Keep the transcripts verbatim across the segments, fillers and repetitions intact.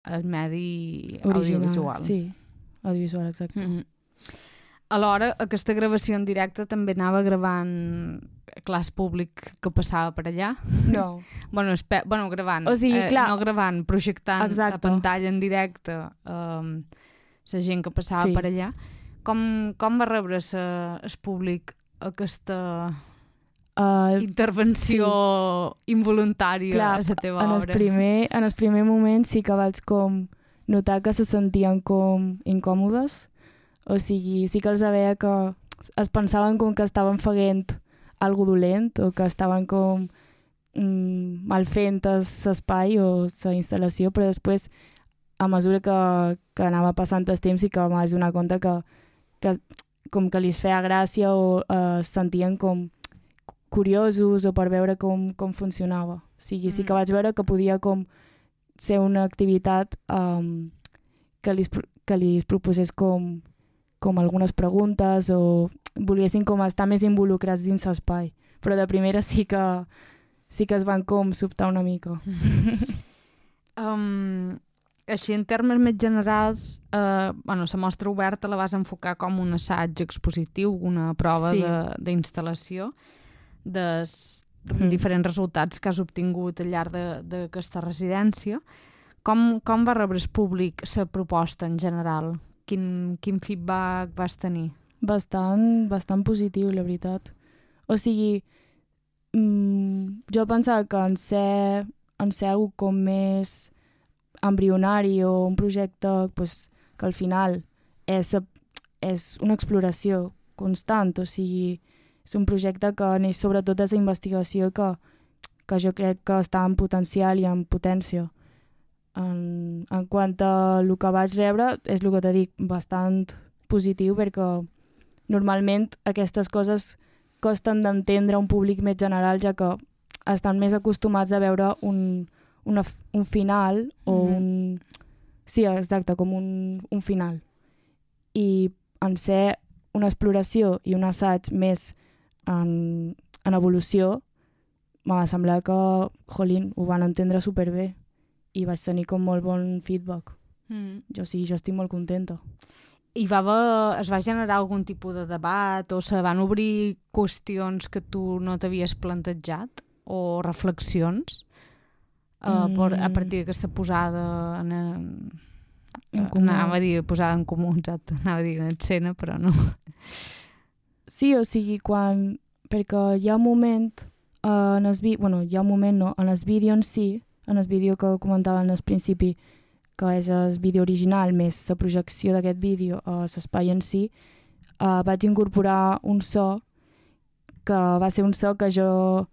el medi original, audiovisual. Sí, audiovisual, exacte. Mm-hmm. Alhora, aquesta gravació en directe també anava gravant clars públic que passava per allà. No. bueno, espe- bueno, gravant. O sigui, clar, eh, no gravant, projectant exacte. a pantalla en directe eh, la gent que passava sí. per allà. Com, com va rebre el públic aquesta uh, intervenció sí. involuntària clar, a la teva en obra? El primer, en el primer moment sí que vaig com notar que se sentien com incòmodes. O sigui, sí que els veia que es pensaven com que estaven fent algo dolent o que estaven com mm, mal fent l'espai o la instal·lació, però després, a mesura que, que anava passant el temps, sí que em vaig donar compte que, que com que li feia gràcia o eh, es sentien com curiosos o per veure com, com funcionava. O sigui, mm. sí que vaig veure que podia com ser una activitat um, que li que li proposés com com algunes preguntes o volguessin com estar més involucrats dins l'espai. Però de primera sí que sí que es van com sobtar una mica. um, així, en termes més generals, eh, bueno, la mostra oberta la vas enfocar com un assaig expositiu, una prova sí. d'instal·lació de mm. diferents resultats que has obtingut al llarg d'aquesta residència. Com, com va rebre el públic la proposta en general? Quin, quin feedback vas tenir? Bastant, bastant positiu, la veritat. O sigui, mmm, jo pensava que en ser, en ser algo com més embrionari o un projecte pues, que al final és, és una exploració constant, o sigui, és un projecte que neix sobretot de la investigació que, que jo crec que està en potencial i en potència. En, en quant a el que vaig rebre, és el que t'he dit, bastant positiu, perquè normalment aquestes coses costen d'entendre un públic més general, ja que estan més acostumats a veure un, una, un final o mm-hmm. un... Sí, exacte, com un, un final. I en ser una exploració i un assaig més en, en evolució, m'ha semblat que, jolín, ho van entendre superbé. I vaig tenir com molt bon feedback. Mm. Jo sí, jo estic molt contenta. I va haver, es va generar algun tipus de debat o se van obrir qüestions que tu no t'havies plantejat o reflexions uh, mm. per, a partir d'aquesta posada en, en comú. Anava a dir posada en comú, exacte. Anava a dir en escena, però no. Sí, o sigui, quan... Perquè hi ha un moment... Uh, en el vi... bueno, hi ha un moment, no, en el vídeo en si, en el vídeo que comentava al principi, que és el vídeo original més la projecció d'aquest vídeo a l'espai en si, uh, vaig incorporar un so que va ser un so que jo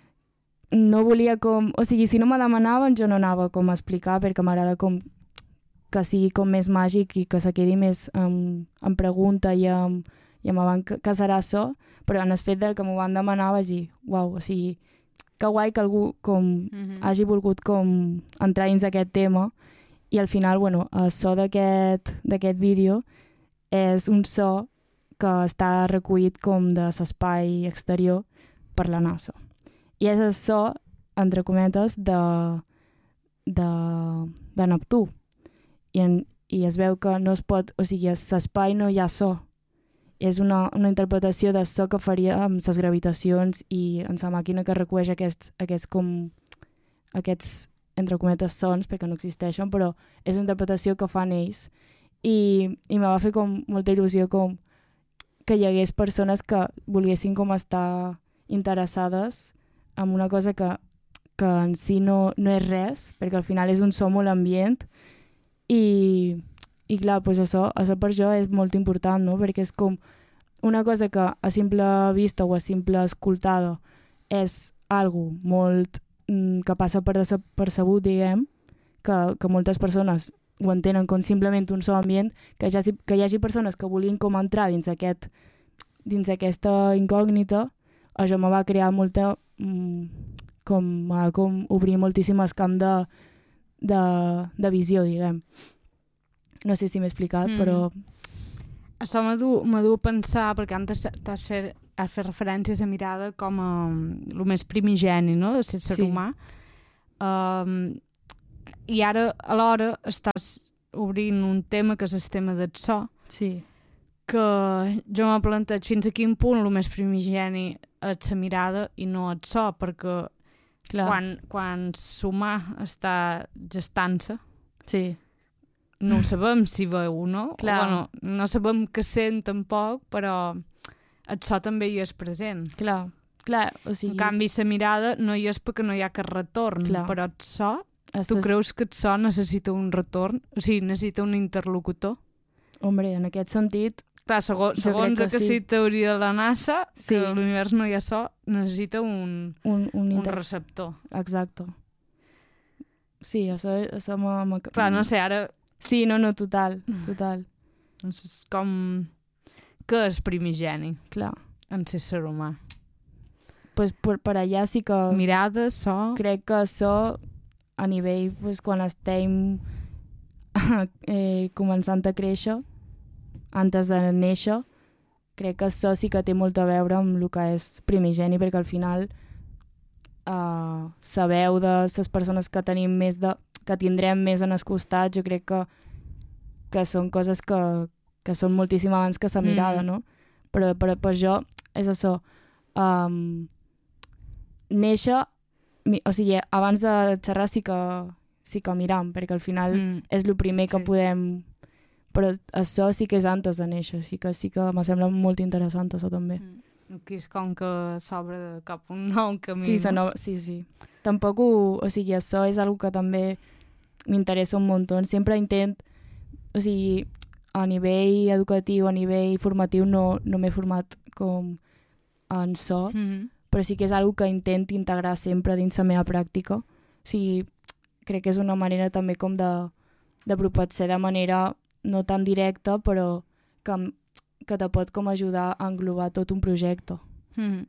no volia com... O sigui, si no me demanaven jo no anava com a explicar, perquè m'agrada com que sigui com més màgic i que se quedi més en, en pregunta i en, i en avant que, que serà so, però en el fet del que m'ho van demanar vaig dir, uau, o sigui, que guai que algú com mm-hmm. hagi volgut com entrar dins aquest tema i al final, bueno, el so d'aquest d'aquest vídeo és un so que està recollit com de l'espai exterior per la NASA. I és el so, entre cometes, de, de, de Neptú. I, en, I es veu que no es pot... O sigui, a l'espai no hi ha so. És una, una interpretació de so que faria amb les gravitacions i en la màquina que recueix aquests, aquests com aquests, entre cometes, sons, perquè no existeixen, però és una interpretació que fan ells. I, i me va fer com molta il·lusió com que hi hagués persones que volguessin com estar interessades en una cosa que, que en si no, no és res, perquè al final és un so molt ambient i... I clar, pues això, això per jo és molt important, no? Perquè és com una cosa que a simple vista o a simple escoltada és algo molt mm, que passa per desapercebut, diguem, que, que moltes persones ho entenen com simplement un so ambient, que hi hagi, que hi hagi persones que vulguin com entrar dins, aquest, dins aquesta incògnita, això me va crear molta... Mm, com, com obrir moltíssim el camp de, de, de visió, diguem. No sé si m'he explicat, mm. però... Això m'ha du, du a pensar, perquè antes has fet, has fet referències a mirada com a el més primigeni, no?, de ser ser sí. humà. Um, I ara, alhora, estàs obrint un tema que és el tema del so, sí. que jo m'he plantat fins a quin punt el més primigeni és la mirada i no el so, perquè Clar. quan, quan l'humà està gestant-se, Sí. no ho sabem si veu o no, Clar. o, bueno, no sabem què sent tampoc, però el so també hi és present. Clar, clar, o sigui... En canvi, la mirada no hi és perquè no hi ha cap retorn, Clar. però el so, Ses... tu creus que el so necessita un retorn? O sigui, necessita un interlocutor? Hombre, en aquest sentit... Clar, segons, segons que aquesta sí. teoria de la NASA, Sí. que a l'univers no hi ha so, necessita un, Un, un, un inter... receptor. Exacte. Sí, això, això m'ha... m'ha- Clar, no sé, ara Sí, no, no, total, total. doncs és com... Què és primigeni Clar. en ser humà? Pues per, per allà sí que... Mirada, so... Crec que això, a nivell, pues, quan estem eh, començant a créixer, antes de néixer, crec que això sí que té molt a veure amb el que és primigeni, perquè al final uh, sabeu de les persones que tenim més de, que tindrem més en els costats, jo crec que, que són coses que, que són moltíssim abans que la mirada, Mm. no? Però per, per jo és això. Um, néixer, mi- o sigui, abans de xerrar sí que, sí que miram, perquè al final Mm. és el primer que Sí. podem... Però això sí que és antes de néixer, sí que, sí que me sembla molt interessant, això també. Mm. Aquí és com que s'obre cap un nou camí. Sí, no? no? sí, sí. Tampoc ho... O sigui, això és una que també m'interessa un munt. Sempre intent... O sigui, a nivell educatiu, a nivell formatiu, no, no m'he format com en so, Mm. però sí que és una que intent integrar sempre dins la meva pràctica. O sigui, crec que és una manera també com de, de propatser de manera no tan directa, però que, que te pot com ajudar a englobar tot un projecte. Mm.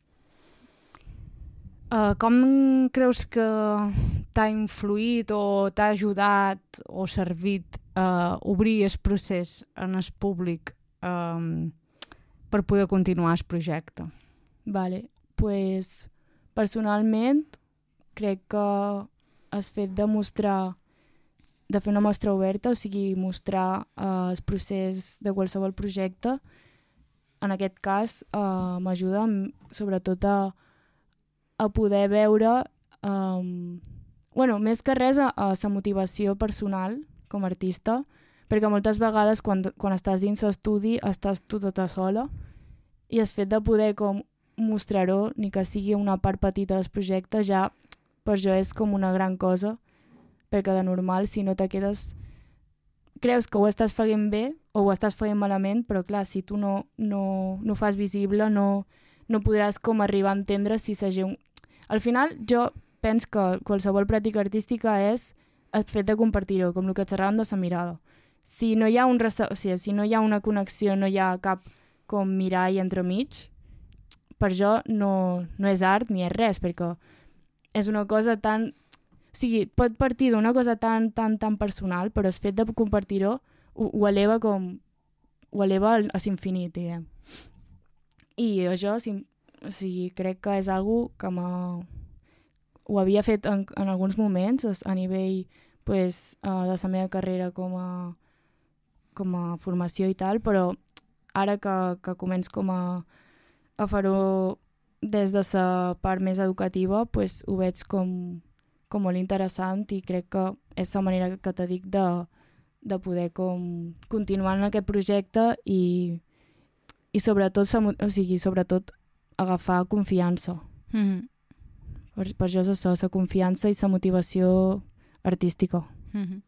Uh, com creus que t'ha influït o t'ha ajudat o servit a uh, obrir el procés en el públic um, per poder continuar el projecte? Vale, pues, personalment crec que el fet de mostrar, de fer una mostra oberta, o sigui, mostrar uh, el procés de qualsevol projecte, en aquest cas uh, m'ajuda m- sobretot a, a poder veure, um, bueno, més que res a, a la motivació personal com a artista, perquè moltes vegades quan, quan estàs dins l'estudi estàs tu tota sola i el fet de poder com mostrar-ho, ni que sigui una part petita del projecte, ja per jo és com una gran cosa, perquè de normal si no te quedes... Creus que ho estàs fent bé o ho estàs fent malament, però clar, si tu no, no, no ho fas visible, no, no podràs com arribar a entendre si la gent... Al final, jo penso que qualsevol pràctica artística és el fet de compartir-ho, com el que xerràvem de la mirada. Si no hi ha un resta... o sigui, si no hi ha una connexió, no hi ha cap com mirall entremig, per jo no, no és art ni és res, perquè és una cosa tan... O sigui, pot partir d'una cosa tan, tan, tan personal, però el fet de compartir-ho ho, ho eleva com... ho eleva a l'infinit, diguem. I això, si, o sigui, crec que és algo que m'ha... ho havia fet en, en alguns moments a nivell pues, uh, de la meva carrera com a, com a formació i tal, però ara que, que començo com a, a fer-ho des de la part més educativa, pues, ho veig com, com molt interessant i crec que és la manera que te dic de, de poder com continuar en aquest projecte i, i sobretot, o sigui, sobretot agafar confiança. Mm-hmm. Per, per això és això, la confiança i la motivació artística. Mm-hmm.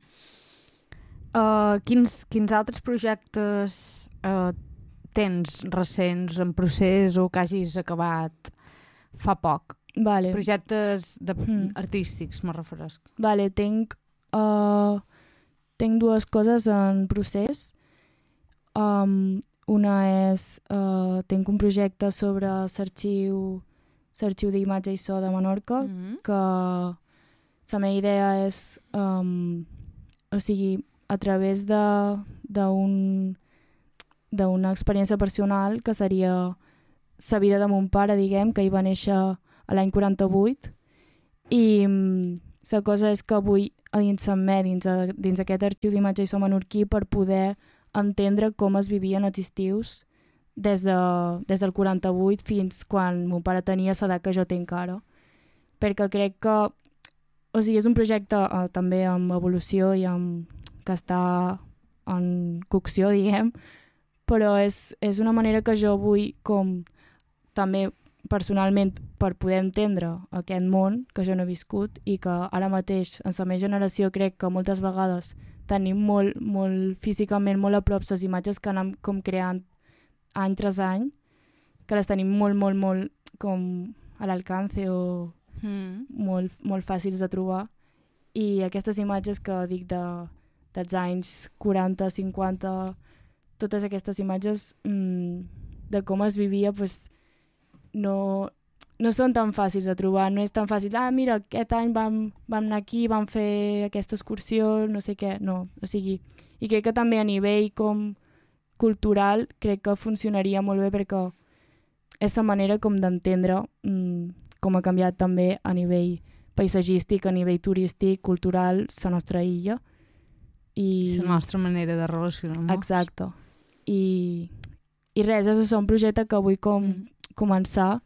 Uh, quins, quins altres projectes uh, tens recents en procés o que hagis acabat fa poc? Vale. Projectes de, Mm. artístics, me refereix. Vale, tinc, uh, tinc dues coses en procés. Um, una és, uh, tinc un projecte sobre l'arxiu l'arxiu d'imatge i so de Menorca, Mm-hmm. que la meva idea és, um, o sigui, a través de d'un d'una experiència personal que seria la vida de mon pare, diguem, que hi va néixer a l'any quaranta-vuit, i la cosa és que vull a dins Samé, dins, a, dins aquest arxiu d'imatge i so menorquí per poder entendre com es vivien els estius des, de, des del quaranta-vuit fins quan mon pare tenia l'edat que jo tinc ara. Perquè crec que, o sigui, és un projecte eh, també amb evolució i amb, que està en cocció, diguem, però és, és una manera que jo vull com també personalment per poder entendre aquest món que jo no he viscut i que ara mateix en la meva generació crec que moltes vegades tenim molt, molt físicament molt a prop les imatges que anem com creant any tras any, que les tenim molt, molt, molt com a l'alcance o mm. molt, molt fàcils de trobar. I aquestes imatges que dic de, dels anys quaranta, cinquanta, totes aquestes imatges mmm, de com es vivia, pues, no, no són tan fàcils de trobar. No és tan fàcil, ah, mira, aquest any vam, vam anar aquí, vam fer aquesta excursió, no sé què. No, o sigui, i crec que també a nivell com cultural crec que funcionaria molt bé perquè és la manera com d'entendre mmm, com ha canviat també a nivell paisatgístic, a nivell turístic, cultural, la nostra illa. I la nostra manera de relacionar-nos. Exacte. I, i res, és això, un projecte que vull com mm. començar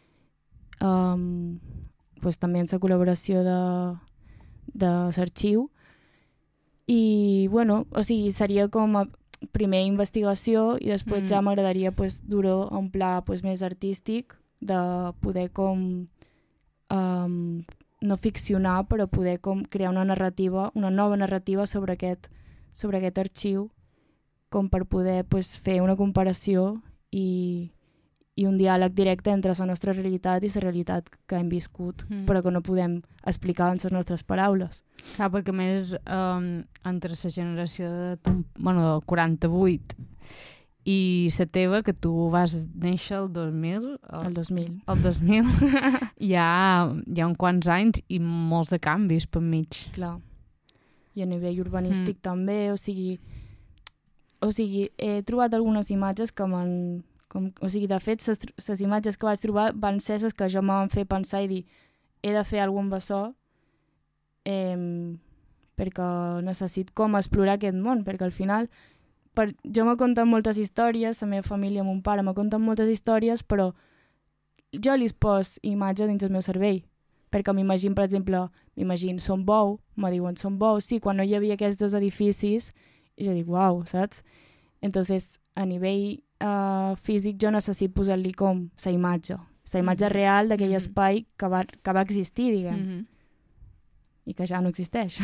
um, pues, també en la col·laboració de, de l'arxiu. I, bueno, o sigui, seria com a primer investigació i després mm. ja m'agradaria pues, dur-ho a un pla pues, més artístic de poder com um, no ficcionar, però poder com crear una narrativa, una nova narrativa sobre aquest, sobre aquest arxiu, com per poder pues, fer una comparació i, i un diàleg directe entre la nostra realitat i la realitat que hem viscut, mm. però que no podem explicar en les nostres paraules. Clar, perquè més um, entre la generació de tu, bueno, del quaranta-vuit i la teva, que tu vas néixer el dos mil... El, el dos mil. El dos mil. hi, ha, hi ha uns quants anys i molts de canvis per mig. Clar. I a nivell urbanístic mm. també, o sigui... O sigui, he trobat algunes imatges que m'han... Com, o sigui, de fet, les imatges que vaig trobar van ser les que jo m'han fet pensar i dir he de fer algun bessó eh, perquè necessito com explorar aquest món, perquè al final per, jo m'he contat moltes històries, la meva família, mon pare, m'he contat moltes històries, però jo li pos imatge dins el meu cervell, perquè m'imagino, per exemple, m'imagino Son Bou, me diuen Son Bou, sí, quan no hi havia aquests dos edificis, i jo dic, uau, saps? Entonces, a nivell uh, físic, jo necessito posar-li com la imatge, la imatge mm-hmm. real d'aquell mm-hmm. espai que va, que va existir, diguem, mm-hmm. i que ja no existeix.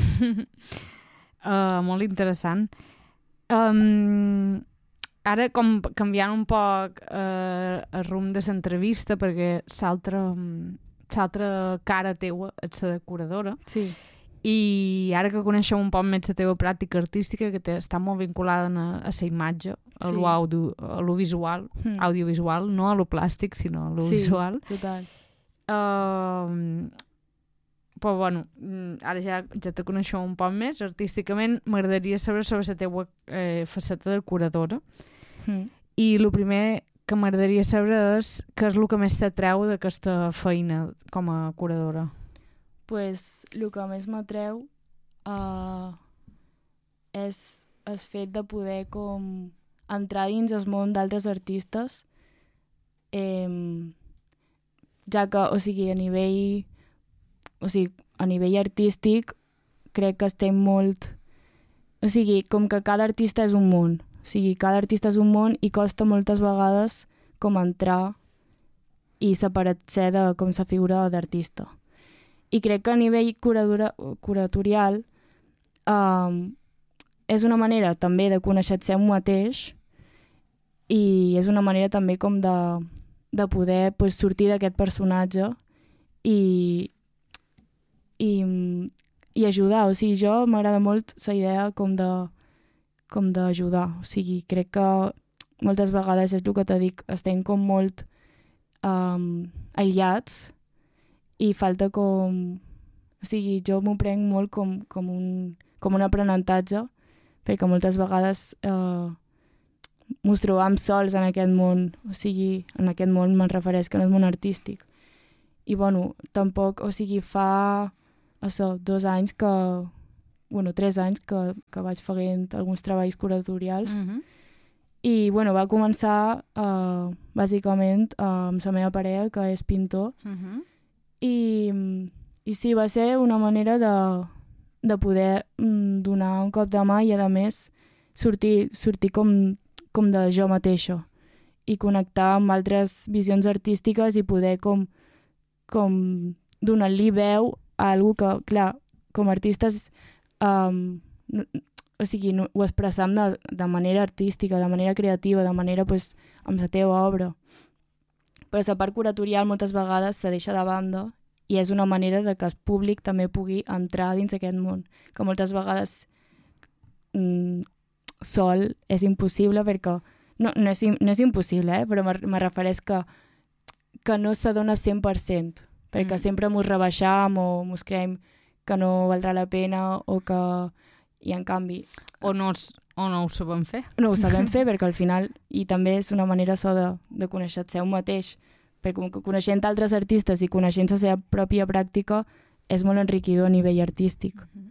uh, molt interessant. Um, ara, com canviant un poc uh, el rumb de l'entrevista, perquè l'altra cara teua és la decoradora. Sí. I ara que coneixem un poc més la teva pràctica artística, que està molt vinculada a la imatge, a sí. l'audio, a lo visual, mm. audiovisual, no a lo plàstic, sinó a lo sí, visual. Sí, total. Uh, però, bueno, ara ja, ja te coneixem un poc més. Artísticament m'agradaria saber sobre la teva eh, faceta de curadora. Mm. I el primer que m'agradaria saber és què és el que més t'atreu d'aquesta feina com a curadora. Pues, el que més m'atreu uh, és el fet de poder com entrar dins el món d'altres artistes, eh, ja que, o sigui, a nivell o sigui, a nivell artístic crec que estem molt... O sigui, com que cada artista és un món. O sigui, cada artista és un món i costa moltes vegades com entrar i separar-se de com la figura d'artista. I crec que a nivell curadora, curatorial um, és una manera també de conèixer-se un mateix i és una manera també com de, de poder pues, sortir d'aquest personatge i, i, i ajudar. O sigui, jo m'agrada molt la idea com de com d'ajudar. O sigui, crec que moltes vegades és el que te dic, estem com molt um, aïllats i falta com... O sigui, jo m'ho prenc molt com, com, un, com un aprenentatge, perquè moltes vegades eh, mos trobam sols en aquest món. O sigui, en aquest món me'n refereix que no és món artístic. I, bueno, tampoc, o sigui, fa això, dos anys que, bueno, tres anys que, que vaig fent alguns treballs curatorials. Mm-hmm. I, bueno, va començar, uh, bàsicament, uh, amb la meva parella, que és pintor. Mm-hmm. I, i sí, va ser una manera de, de poder mm, donar un cop de mà i, a més, sortir, sortir com, com de jo mateixa i connectar amb altres visions artístiques i poder com, com donar-li veu a algú que, clar, com a artistes, um, no, o sigui, no, ho expressam de, de manera artística, de manera creativa, de manera, pues, amb la teva obra. Però la part curatorial moltes vegades se deixa de banda i és una manera de que el públic també pugui entrar dins aquest món, que moltes vegades mm, sol és impossible perquè... No, no, és, no és impossible, eh? Però me refereix que, que no se dona cent per cent, perquè mm. sempre mos rebaixam o mos creiem que no valdrà la pena o que... I en canvi... O no, o no ho sabem fer. No ho sabem fer perquè al final... I també és una manera so de, de conèixer el seu mateix, perquè coneixent altres artistes i coneixent la seva pròpia pràctica és molt enriquidor a nivell artístic. Mm-hmm.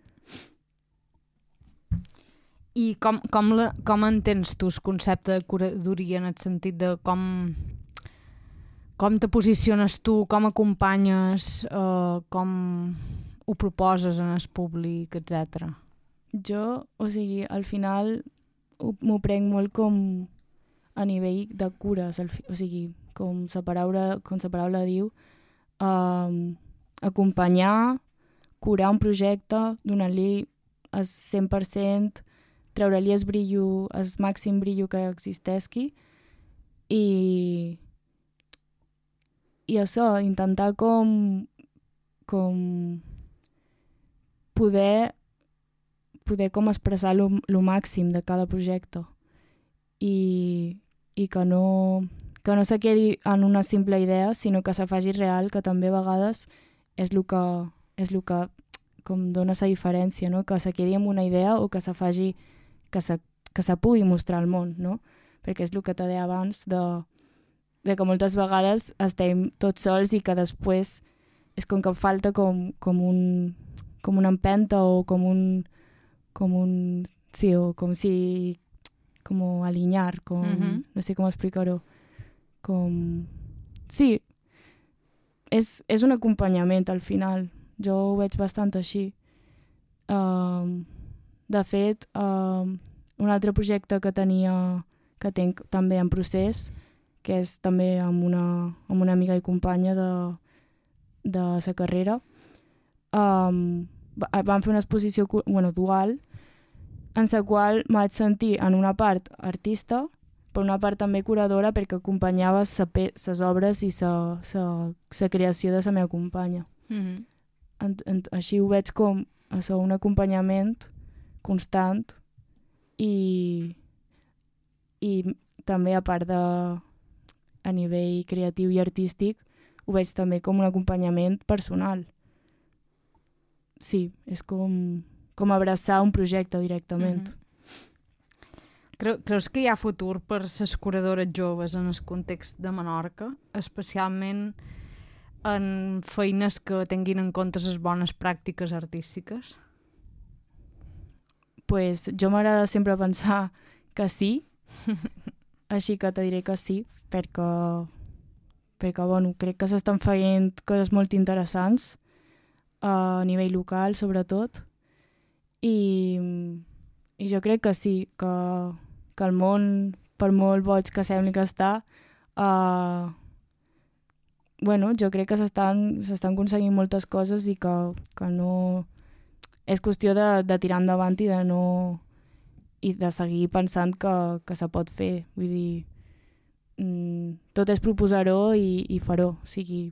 I com, com, la, com entens tu el concepte de curadoria en el sentit de com, com te posiciones tu, com acompanyes, eh, com ho proposes en el públic, etcètera? Jo, o sigui, al final m'ho prenc molt com a nivell de cures, o sigui, com la paraula, com la paraula diu, um, acompanyar, curar un projecte, donar-li el cent per cent, treure-li el brillo, el màxim brillo que existeixi i i això, intentar com com poder poder com expressar lo, lo màxim de cada projecte i, i que no que no se quedi en una simple idea, sinó que se faci real, que també a vegades és el que, és el que com dona la diferència, no? Que se quedi amb una idea o que se faci que se, que se pugui mostrar al món, no? Perquè és el que t'he dit abans de, de que moltes vegades estem tots sols i que després és com que falta com, com, un, com una empenta o com un com un... sí, o com si... com alinear, com... Mm-hmm. No sé com explicar-ho. Com... Sí, és, és un acompanyament al final. Jo ho veig bastant així. Um, de fet, um, un altre projecte que tenia, que tinc també en procés, que és també amb una, amb una amiga i companya de, de la carrera, um, vam fer una exposició bueno, dual, en la qual m'haig sentir en una part artista, per una part també curadora, perquè acompanyava les obres i la creació de la meva companya. Mm-hmm. en, en, així ho veig com això, un acompanyament constant i, i també a part de a nivell creatiu i artístic ho veig també com un acompanyament personal. Sí, és com, com abraçar un projecte directament. Mm-hmm. Creu, creus que hi ha futur per les curadores joves en el context de Menorca, especialment en feines que tinguin en compte les bones pràctiques artístiques? Pues jo m'agrada sempre pensar que sí, així que te diré que sí, perquè, perquè bueno, crec que s'estan fent coses molt interessants a nivell local, sobretot, i, i jo crec que sí, que, que el món, per molt boig que sembli que està, uh, bueno, jo crec que s'estan s'estan aconseguint moltes coses i que, que no... És qüestió de, de tirar endavant i de no... i de seguir pensant que, que se pot fer. Vull dir, mm, tot és proposar-ho i, i fer-ho. O sigui...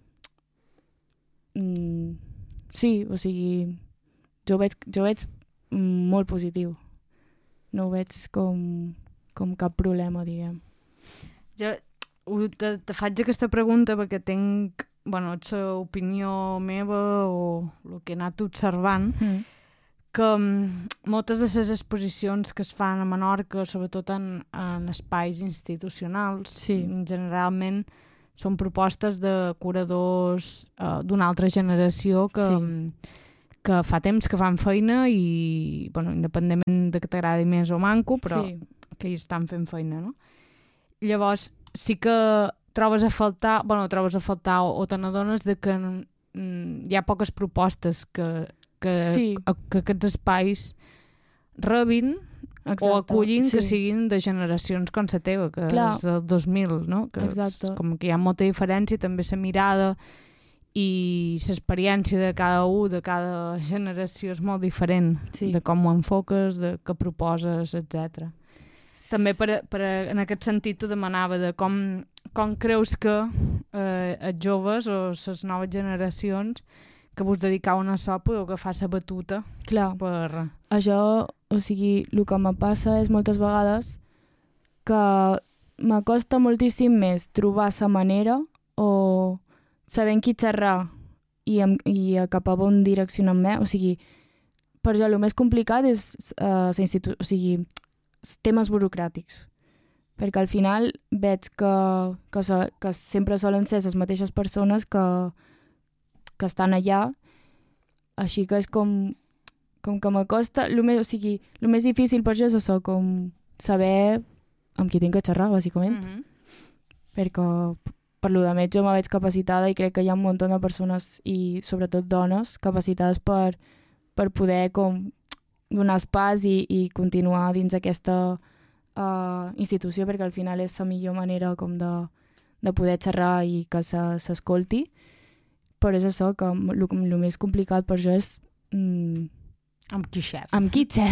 Mm, sí, o sigui... Jo veig, jo veig molt positiu. No ho veig com, com cap problema, diguem. Jo te, te faig aquesta pregunta perquè tinc... bueno, és l'opinió meva o el que he anat observant, mm. que moltes de les exposicions que es fan a Menorca, sobretot en, en espais institucionals, sí. generalment són propostes de curadors uh, d'una altra generació que, sí. que fa temps que fan feina i, bueno, independentment de que t'agradi més o manco, però sí. que ells estan fent feina, no? Llavors, sí que trobes a faltar, bueno, trobes a faltar o, o te n'adones de que mm, hi ha poques propostes que, que, sí. a, que aquests espais rebin Exacte, o acullin sí. que siguin de generacions com la teva, que Clar. és del dos mil, no? Que Exacte. és com que hi ha molta diferència, també la mirada i l'experiència de cada un, de cada generació és molt diferent, sí. de com ho enfoques, de què proposes, etcètera. També per, per, en aquest sentit t'ho demanava de com, com creus que eh, els joves o les noves generacions que vos dedicau a això podeu agafar la batuta. Clar, per... això, o sigui, el que me passa és moltes vegades que m'acosta moltíssim més trobar la manera o sabent qui xerrar i, amb, i a cap a on direccionar-me. O sigui, per jo el més complicat és uh, institu- o sigui, temes burocràtics. Perquè al final veig que, que, so, que sempre solen ser les mateixes persones que, que estan allà. Així que és com, com que m'acosta... El més, o sigui, el més difícil per jo és això, com saber amb qui tinc que xerrar, bàsicament. Mm-hmm. Perquè per lo de més jo me veig capacitada i crec que hi ha un munt de persones i sobretot dones capacitades per, per poder com donar pas i, i continuar dins aquesta uh, institució, perquè al final és la millor manera com de, de poder xerrar i que s'escolti. Però és això, que el més complicat per jo és... Mm, amb qui xer. Amb qui xer.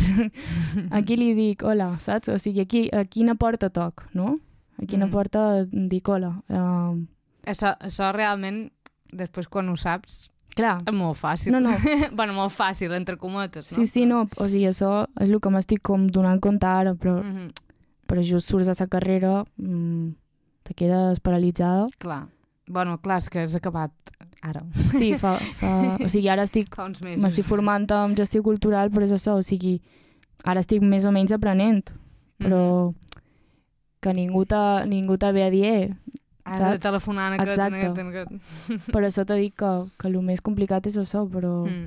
A qui li dic hola, saps? O sigui, aquí, a quina porta toc, no? A quina mm. porta dic hola. Uh... Això, això realment, després quan ho saps, Clar. és molt fàcil. No, no. bueno, molt fàcil, entre cometes, no? Sí, sí, no. O sigui, això és el que m'estic com donant compte ara, però, mm-hmm. però just surts de la carrera, mm, te quedes paralitzada. Clar. Bueno, clar, és que has acabat ara. Sí, fa... fa o sigui, ara estic... Fa uns mesos. M'estic formant en gestió cultural, però és això, o sigui, ara estic més o menys aprenent, però... Mm-hmm. que ningú t'ha ningú t'ha ve a dir, eh, has de telefonar en aquest, Exacte. en aquest, en aquest. Per això t'he dit que, que el més complicat és això, però... Mm.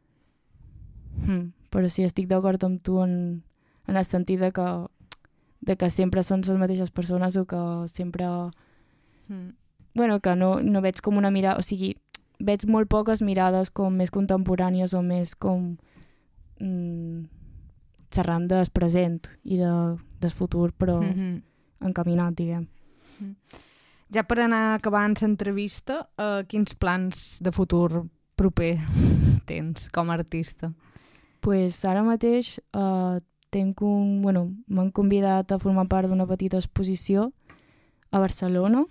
Mm, però sí, estic d'acord amb tu en, en el sentit de que, de que sempre són les mateixes persones o que sempre... Mm. Bueno, que no, no veig com una mirada... O sigui, veig molt poques mirades com més contemporànies o més com... Mm, xerrant del present i de, del futur, però... Mm-hmm. encaminat, diguem. Ja per anar acabant l'entrevista, uh, quins plans de futur proper tens com a artista? Pues ara mateix uh, tenc un... Bueno, m'han convidat a formar part d'una petita exposició a Barcelona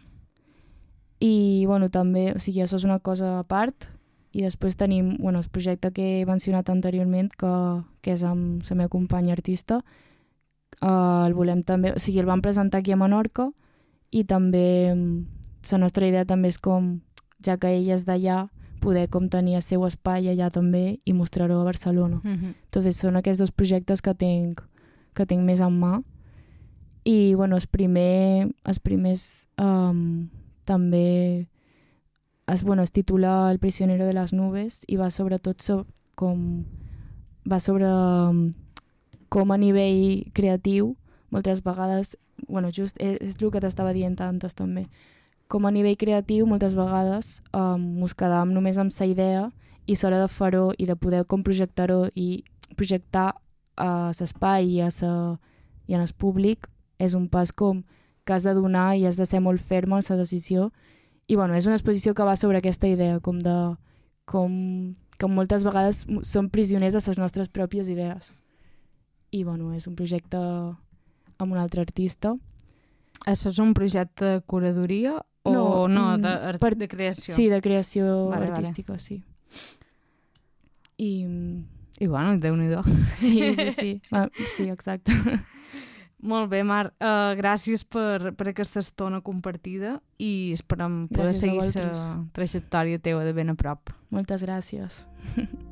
i, bueno, també, o sigui, això és una cosa a part i després tenim, bueno, el projecte que he mencionat anteriorment, que, que és amb la meva companya artista. Uh, el volem també, o sigui, el vam presentar aquí a Menorca i també la nostra idea també és com, ja que ella és d'allà, poder com tenir el seu espai allà també i mostrar-ho a Barcelona. Mm-hmm. Entonces són aquests dos projectes que tinc, que tinc més en mà i, bueno, els, primer, els primers um, també es, bueno, es titula El prisionero de les nubes i va sobretot so, com va sobre um, com a nivell creatiu, moltes vegades, bueno, just és, és el que t'estava dient antes també, com a nivell creatiu moltes vegades um, mos quedàvem només amb la idea i l'hora de fer-ho i de poder com projectar-ho i projectar a l'espai i, a sa, i en el públic és un pas com que has de donar i has de ser molt ferma en la decisió i bueno, és una exposició que va sobre aquesta idea com de com que moltes vegades som prisioners de les nostres pròpies idees. I, bueno, és un projecte amb un altre artista. Això és un projecte de curadoria o no, no de, per, de creació? Sí, de creació vale, artística, vale. Sí. I... I, bueno, Déu-n'hi-do. Sí, sí, sí. Ah, sí, exacte. Molt bé, Mar. Uh, gràcies per, per aquesta estona compartida i esperem poder gràcies seguir la trajectòria teva de ben a prop. Moltes gràcies.